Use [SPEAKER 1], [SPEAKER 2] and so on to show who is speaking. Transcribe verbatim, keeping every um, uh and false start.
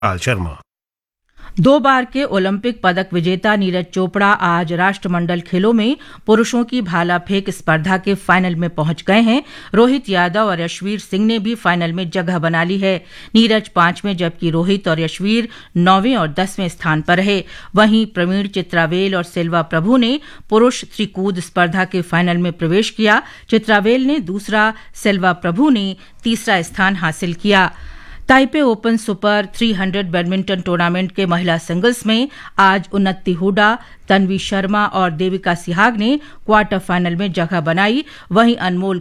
[SPEAKER 1] पाल शर्मा।
[SPEAKER 2] दो बार के ओलंपिक पदक विजेता नीरज चोपड़ा आज राष्ट्रमंडल खेलों में पुरुषों की भाला फेंक स्पर्धा के फाइनल में पहुंच गए हैं। रोहित यादव और यशवीर सिंह ने भी फाइनल में जगह बना ली है। नीरज पांचवें जबकि रोहित और यशवीर नौवें और दसवें स्थान पर रहे। वहीं प्रवीण चित्रावेल और सिल्वा प्रभु ने पुरुष त्रिकूद स्पर्धा के फाइनल में प्रवेश किया। चित्रावेल ने दूसरा, सिल्वा प्रभु ने तीसरा स्थान हासिल किया। ताइपे ओपन सुपर तीन सौ बैडमिंटन टूर्नामेंट के महिला सिंगल्स में आज उन्नति हुडा, तन्वी शर्मा और देविका सिहाग ने क्वार्टर फाइनल में जगह बनाई। वहीं अनमोल